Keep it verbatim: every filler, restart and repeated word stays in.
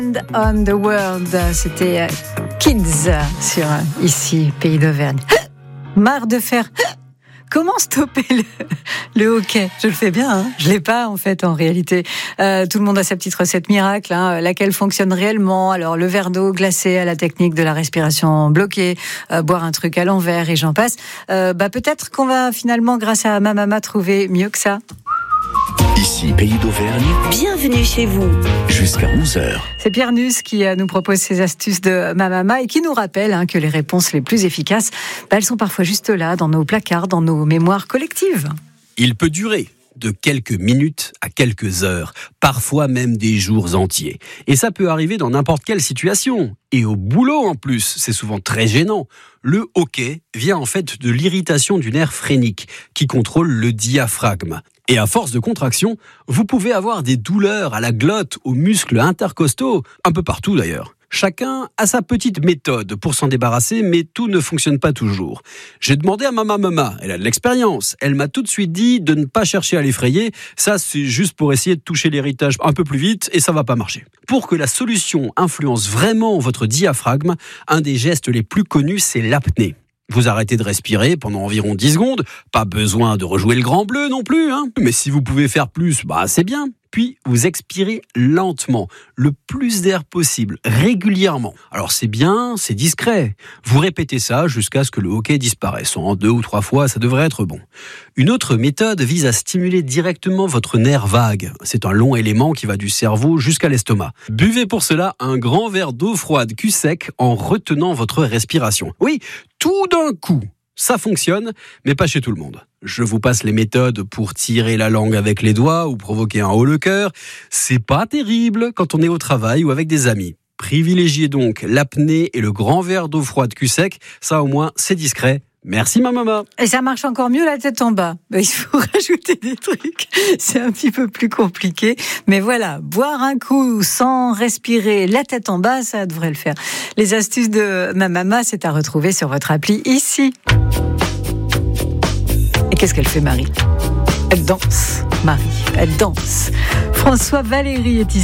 On the World, c'était Kids sur ici, Pays d'Auvergne. Marre de faire... Comment stopper le, le hockey ? Je le fais bien, hein, je l'ai pas en fait en réalité. Euh, tout le monde a sa petite recette miracle, hein, laquelle fonctionne réellement. Alors le verre d'eau glacé à la technique de la respiration bloquée, euh, boire un truc à l'envers et j'en passe. Euh, bah peut-être qu'on va finalement, grâce à ma maman, trouver mieux que ça. Ici, Pays d'Auvergne. Bienvenue chez vous. Jusqu'à onze heures. C'est Pierre Nuss qui nous propose ces astuces de Mamama et qui nous rappelle hein, que les réponses les plus efficaces, bah, elles sont parfois juste là, dans nos placards, dans nos mémoires collectives. Il peut durer de quelques minutes à quelques heures, parfois même des jours entiers. Et ça peut arriver dans n'importe quelle situation. Et au boulot en plus, c'est souvent très gênant. Le hoquet vient en fait de l'irritation du nerf phrénique qui contrôle le diaphragme. Et à force de contraction, vous pouvez avoir des douleurs à la glotte, aux muscles intercostaux, un peu partout d'ailleurs. Chacun a sa petite méthode pour s'en débarrasser, mais tout ne fonctionne pas toujours. J'ai demandé à ma maman, elle a de l'expérience. Elle m'a tout de suite dit de ne pas chercher à l'effrayer. Ça, c'est juste pour essayer de toucher l'héritage un peu plus vite et ça va pas marcher. Pour que la solution influence vraiment votre diaphragme, un des gestes les plus connus, c'est l'apnée. Vous arrêtez de respirer pendant environ dix secondes. Pas besoin de rejouer le grand bleu non plus, hein. Mais si vous pouvez faire plus, bah c'est bien. Puis vous expirez lentement, le plus d'air possible, régulièrement. Alors c'est bien, c'est discret. Vous répétez ça jusqu'à ce que le hoquet disparaisse. En deux ou trois fois, ça devrait être bon. Une autre méthode vise à stimuler directement votre nerf vague. C'est un long élément qui va du cerveau jusqu'à l'estomac. Buvez pour cela un grand verre d'eau froide cul sec en retenant votre respiration. Oui, tout d'un coup. Ça fonctionne, mais pas chez tout le monde. Je vous passe les méthodes pour tirer la langue avec les doigts ou provoquer un haut le cœur. C'est pas terrible quand on est au travail ou avec des amis. Privilégiez donc l'apnée et le grand verre d'eau froide cul sec. Ça au moins, c'est discret. Merci ma maman. Et ça marche encore mieux la tête en bas. Il faut rajouter des trucs. C'est un petit peu plus compliqué. Mais voilà, boire un coup sans respirer la tête en bas, ça devrait le faire. Les astuces de ma maman, c'est à retrouver sur votre appli ici. Et qu'est-ce qu'elle fait Marie ? Elle danse, Marie. Elle danse. François Valéry est ici.